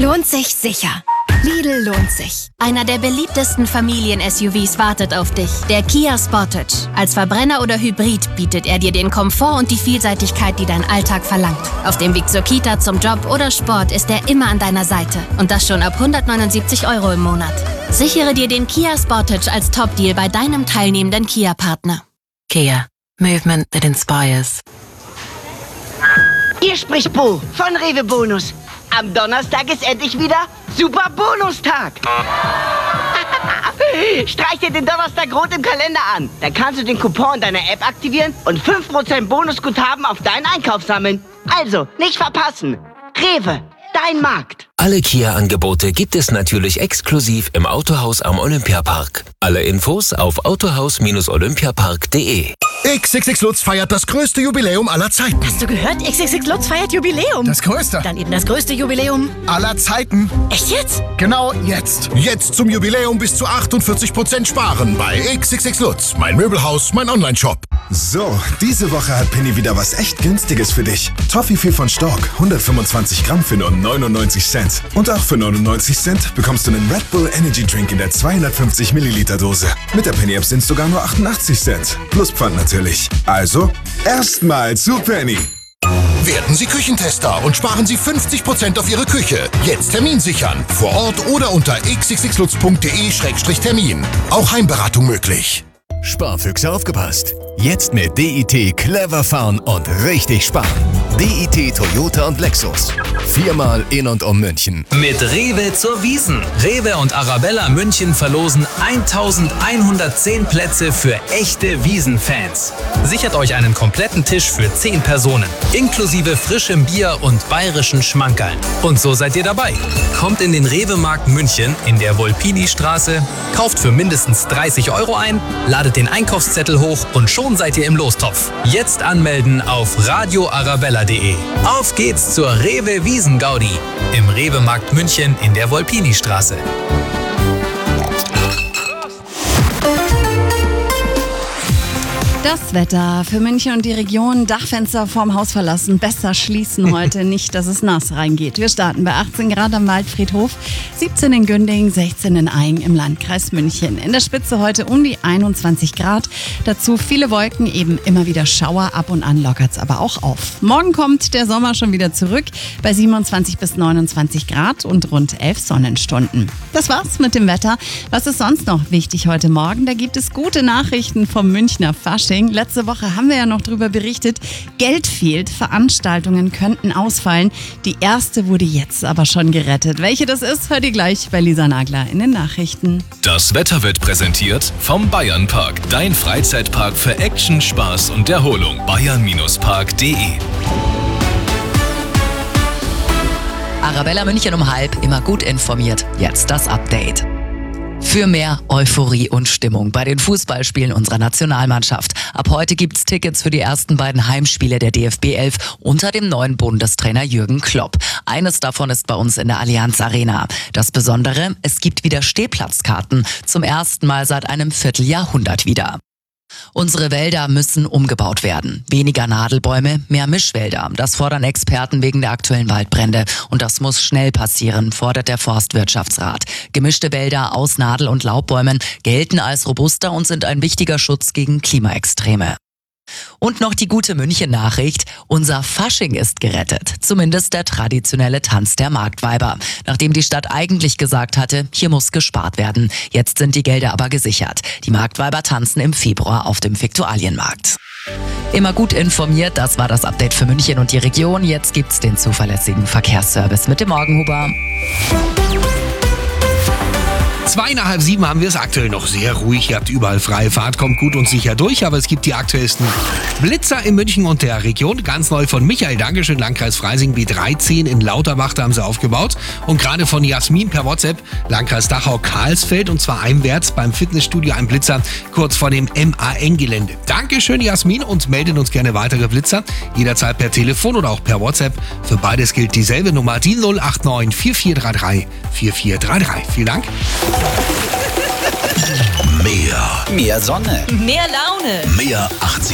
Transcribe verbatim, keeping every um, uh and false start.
lohnt sich sicher. Lidl lohnt sich. Einer der beliebtesten Familien-S U Vs wartet auf dich. Der Kia Sportage. Als Verbrenner oder Hybrid bietet er dir den Komfort und die Vielseitigkeit, die dein Alltag verlangt. Auf dem Weg zur Kita, zum Job oder Sport ist er immer an deiner Seite. Und das schon ab hundertneunundsiebzig Euro im Monat. Sichere dir den Kia Sportage als Top-Deal bei deinem teilnehmenden Kia-Partner. Kia. Movement that inspires. Hier spricht Bo von Rewe Bonus. Am Donnerstag ist endlich wieder Super Bonustag. Streich dir den Donnerstag rot im Kalender an. Dann kannst du den Coupon deiner App aktivieren und fünf Prozent Bonusguthaben auf deinen Einkauf sammeln. Also, nicht verpassen. Rewe, dein Markt. Alle Kia-Angebote gibt es natürlich exklusiv im Autohaus am Olympiapark. Alle Infos auf autohaus Bindestrich olympiapark punkt de. X X X Lutz feiert das größte Jubiläum aller Zeiten. Hast du gehört? X X X Lutz feiert Jubiläum. Das größte. Dann eben das größte Jubiläum aller Zeiten. Echt jetzt? Genau jetzt. Jetzt zum Jubiläum bis zu achtundvierzig Prozent sparen bei X X X Lutz. Mein Möbelhaus, mein Onlineshop. So, diese Woche hat Penny wieder was echt Günstiges für dich. Toffifee von Stork, hundertfünfundzwanzig Gramm für nur neunundneunzig Cent. Und auch für neunundneunzig Cent bekommst du einen Red Bull Energy Drink in der zweihundertfünfzig Milliliter Dose. Mit der Penny App sind es sogar nur achtundachtzig Cent. Plus Pfand natürlich. Also, erstmal zu Penny. Werden Sie Küchentester und sparen Sie fünfzig Prozent auf Ihre Küche. Jetzt Termin sichern. Vor Ort oder unter x x x lutz punkt de Schrägstrich Termin. Auch Heimberatung möglich. Sparfüchse aufgepasst. Jetzt mit D I T clever fahren und richtig sparen. D I T Toyota und Lexus. Viermal in und um München. Mit Rewe zur Wiesn. Rewe und Arabella München verlosen eintausendeinhundertzehn Plätze für echte Wiesn-Fans. Sichert euch einen kompletten Tisch für zehn Personen. Inklusive frischem Bier und bayerischen Schmankerln. Und so seid ihr dabei. Kommt in den Rewe-Markt München in der Volpini-Straße, kauft für mindestens dreißig Euro ein, ladet den Einkaufszettel hoch und schon seid ihr im Lostopf. Jetzt anmelden auf radio arabella punkt de. Auf geht's zur Rewe Wiesn-Gaudi im Rewe-Markt München in der Volpini-Straße. Das Wetter für München und die Region. Dachfenster vorm Haus verlassen. Besser schließen heute nicht, dass es nass reingeht. Wir starten bei achtzehn Grad am Waldfriedhof, siebzehn in Günding, sechzehn in Aing im Landkreis München. In der Spitze heute um die einundzwanzig Grad. Dazu viele Wolken, eben immer wieder Schauer. Ab und an lockert's aber auch auf. Morgen kommt der Sommer schon wieder zurück bei siebenundzwanzig bis neunundzwanzig Grad und rund elf Sonnenstunden. Das war's mit dem Wetter. Was ist sonst noch wichtig heute Morgen? Da gibt es gute Nachrichten vom Münchner Fasching. Letzte Woche haben wir ja noch darüber berichtet, Geld fehlt, Veranstaltungen könnten ausfallen. Die erste wurde jetzt aber schon gerettet. Welche das ist, hört ihr gleich bei Lisa Nagler in den Nachrichten. Das Wetter wird präsentiert vom Bayernpark. Dein Freizeitpark für Action, Spaß und Erholung. bayern Park punkt de. Arabella München um halb, immer gut informiert. Jetzt das Update. Für mehr Euphorie und Stimmung bei den Fußballspielen unserer Nationalmannschaft. Ab heute gibt's Tickets für die ersten beiden Heimspiele der D F B elf unter dem neuen Bundestrainer Jürgen Klopp. Eines davon ist bei uns in der Allianz Arena. Das Besondere, es gibt wieder Stehplatzkarten. Zum ersten Mal seit einem Vierteljahrhundert wieder. Unsere Wälder müssen umgebaut werden. Weniger Nadelbäume, mehr Mischwälder. Das fordern Experten wegen der aktuellen Waldbrände. Und das muss schnell passieren, fordert der Forstwirtschaftsrat. Gemischte Wälder aus Nadel- und Laubbäumen gelten als robuster und sind ein wichtiger Schutz gegen Klimaextreme. Und noch die gute München-Nachricht. Unser Fasching ist gerettet. Zumindest der traditionelle Tanz der Marktweiber. Nachdem die Stadt eigentlich gesagt hatte, hier muss gespart werden. Jetzt sind die Gelder aber gesichert. Die Marktweiber tanzen im Februar auf dem Viktualienmarkt. Immer gut informiert, das war das Update für München und die Region. Jetzt gibt's den zuverlässigen Verkehrsservice mit dem Morgenhuber. Zwei nach halb sieben haben wir es aktuell noch sehr ruhig. Ihr habt überall freie Fahrt, kommt gut und sicher durch. Aber es gibt die aktuellsten Blitzer in München und der Region. Ganz neu von Michael, Dankeschön, Landkreis Freising, B dreizehn in Lauterbach, da haben sie aufgebaut. Und gerade von Jasmin per WhatsApp, Landkreis Dachau-Karlsfeld. Und zwar heimwärts beim Fitnessstudio ein Blitzer kurz vor dem M A N-Gelände. Dankeschön, Jasmin, und meldet uns gerne weitere Blitzer. Jederzeit per Telefon oder auch per WhatsApp. Für beides gilt dieselbe Nummer, die null acht neun vier vier drei drei vier vier drei drei. Vielen Dank. Mehr. Mehr Sonne. Mehr Laune. Mehr achtzig.